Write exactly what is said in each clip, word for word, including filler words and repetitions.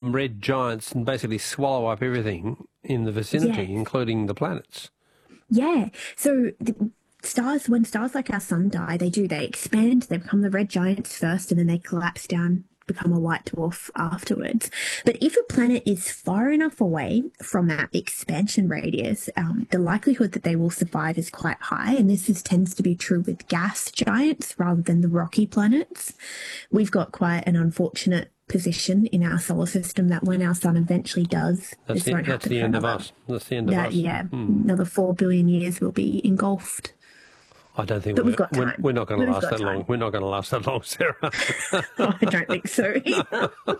become red giants and basically swallow up everything in the vicinity, Yeah. including the planets. Yeah. So the stars, when stars like our sun die, they do, they expand, they become the red giants first, and then they collapse down, become a white dwarf afterwards. But if a planet is far enough away from that expansion radius, um, the likelihood that they will survive is quite high. And this is, tends to be true with gas giants rather than the rocky planets. We've got quite an unfortunate position in our solar system that when our sun eventually does, That's this the, won't that's happen the for end of another- us. That's the end of that, us. yeah, Hmm. another four billion years will be engulfed. I don't think But we're, we've got we're, time. we're not going to We've last got that time. long. We're not going to last that long, Sarah. I don't think so. uh,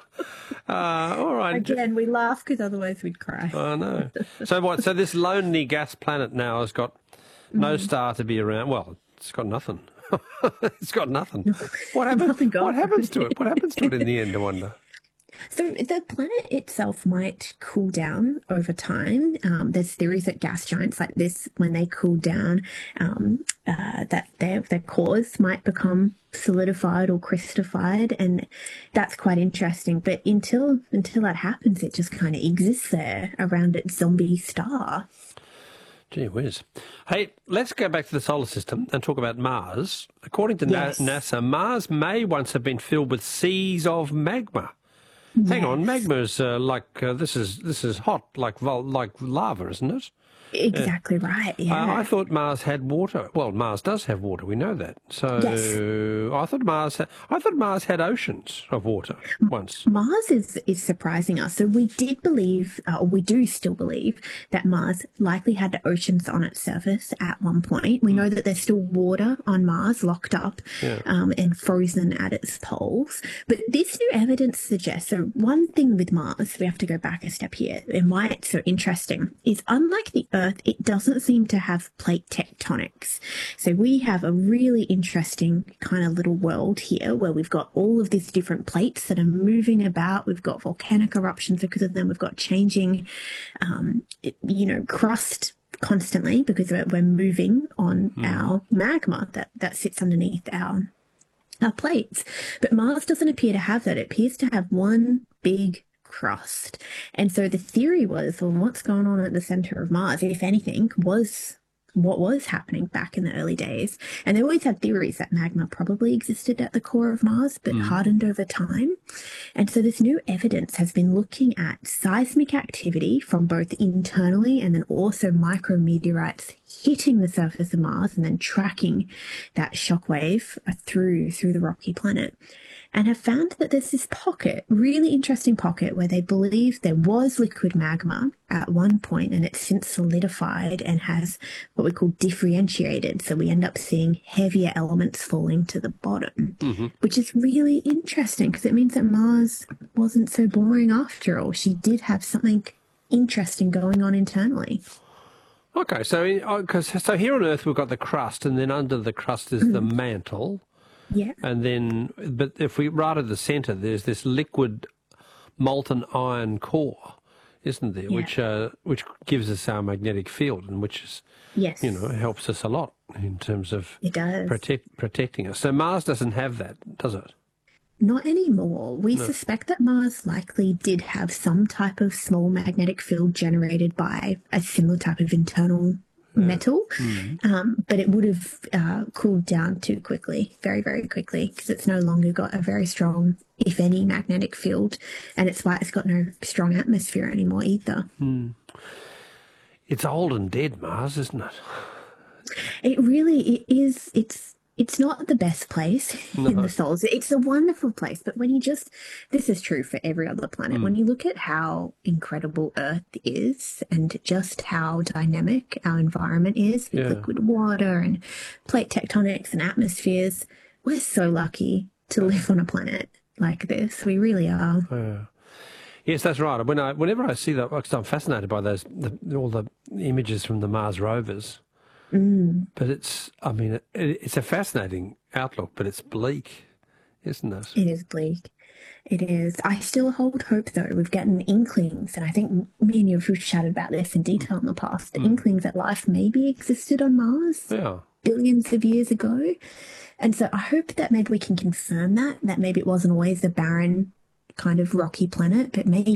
all right. Again, we laugh because otherwise we'd cry. I know. So what? So this lonely gas planet now has got no Mm. star to be around. Well, it's got nothing. It's got nothing. What happens? Nothing got. What happens to it? What happens to it in the end? I wonder. So the planet itself might cool down over time. Um, there's theories that gas giants like this, when they cool down, um, uh, that their their cores might become solidified or crystallified, and that's quite interesting. But until until that happens, it just kind of exists there around its zombie star. Gee whiz. Hey, let's go back to the solar system and talk about Mars. According to Yes. Na- NASA, Mars may once have been filled with seas of magma. Hang on, Yes. magma is uh, like uh, this is this is hot, like vol- like lava, isn't it? Exactly right. Yeah. Uh, I thought Mars had water. Well, Mars does have water. We know that. So Yes. I thought Mars. Ha- I thought Mars had oceans of water once. Mars is, is surprising us. So we did believe, uh, or we do still believe, that Mars likely had oceans on its surface at one point. We know that there's still water on Mars locked up Yeah. um, and frozen at its poles. But this new evidence suggests, so one thing with Mars, we have to go back a step here, and why it's so interesting, is unlike the Earth, it doesn't seem to have plate tectonics. So we have a really interesting kind of little world here where we've got all of these different plates that are moving about. We've got volcanic eruptions because of them. We've got changing, um, it- you know, crust constantly because we're, we're moving on our magma that, that sits underneath our, our plates. But Mars doesn't appear to have that. It appears to have one big crust. And so the theory was, well, what's going on at the center of Mars, if anything, was what was happening back in the early days. And they always had theories that magma probably existed at the core of Mars, but hardened over time. And so this new evidence has been looking at seismic activity from both internally and then also micrometeorites hitting the surface of Mars and then tracking that shockwave through through the rocky planet. And have found that there's this pocket, really interesting pocket, where they believe there was liquid magma at one point and it's since solidified and has what we call differentiated. So we end up seeing heavier elements falling to the bottom, which is really interesting because it means that Mars wasn't so boring after all. She did have something interesting going on internally. Okay, so because so here on Earth we've got the crust, and then under the crust is the mantle. Yeah. And then, but if we right at the centre, there's this liquid molten iron core, isn't there? Yeah. Which uh, which gives us our magnetic field, and which is, Yes. you know, helps us a lot in terms of It does. protect protecting us. So Mars doesn't have that, does it? Not anymore. We suspect that Mars likely did have some type of small magnetic field generated by a similar type of internal metal, um, but it would have uh, cooled down too quickly, very, very quickly, because it's no longer got a very strong, if any, magnetic field, and it's why it's got no strong atmosphere anymore either. It's old and dead, Mars, isn't it? It really it is. It's it's not the best place in the solar system. It's a wonderful place, but when you just, this is true for every other planet, when you look at how incredible Earth is and just how dynamic our environment is with Yeah. liquid water and plate tectonics and atmospheres, we're so lucky to live on a planet like this. We really are. Yeah. Yes, that's right. When I, whenever I see that, because I'm fascinated by those, the, all the images from the Mars rovers. Mm. But it's, I mean, it, it's a fascinating outlook, but it's bleak, isn't it? It is bleak. It is. I still hold hope, though. We've gotten inklings, and I think me and you have chatted about this in detail in the past, the inklings that life maybe existed on Mars Yeah. billions of years ago. And so I hope that maybe we can confirm that, that maybe it wasn't always a barren kind of rocky planet, but maybe